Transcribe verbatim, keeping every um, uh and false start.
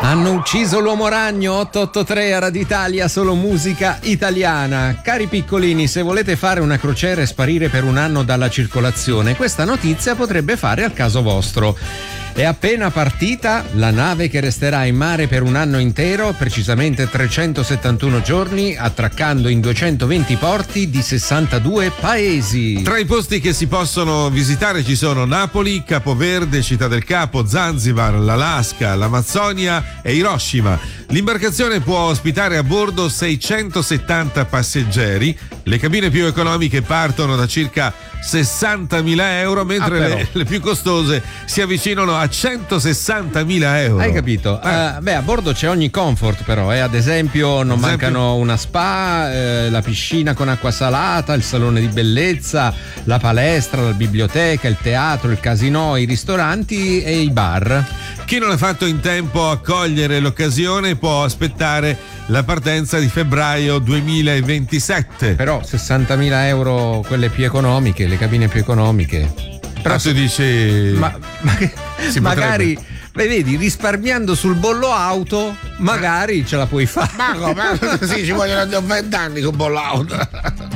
Hanno ucciso l'uomo ragno. Otto otto tre a Radio Italia, solo musica italiana. Cari piccolini, se volete fare una crociera e sparire per un anno dalla circolazione, questa notizia potrebbe fare al caso vostro. È appena partita la nave che resterà in mare per un anno intero, precisamente trecentosettantuno giorni, attraccando in duecentoventi porti di sessantadue paesi. Tra i posti che si possono visitare ci sono Napoli, Capoverde, Città del Capo, Zanzibar, l'Alaska, l'Amazzonia e Hiroshima. L'imbarcazione può ospitare a bordo seicentosettanta passeggeri. Le cabine più economiche partono da circa sessantamila euro, mentre ah, le, le più costose si avvicinano a centosessantamila euro. Hai capito? Eh. Uh, beh, a bordo c'è ogni comfort, però, eh. Ad esempio, non esempio... mancano una spa, eh, la piscina con acqua salata, il salone di bellezza, la palestra, la biblioteca, il teatro, il casinò, i ristoranti e i bar. Chi non ha fatto in tempo a cogliere l'occasione può aspettare la partenza di febbraio duemilaventisette. Però sessantamila euro quelle più economiche, le cabine più economiche. Però ah, tu dici ma, ma che, magari potrebbe. Beh, vedi, risparmiando sul bollo auto magari ce la puoi fare. Ma come? Sì, ci vogliono venti anni con bollo auto.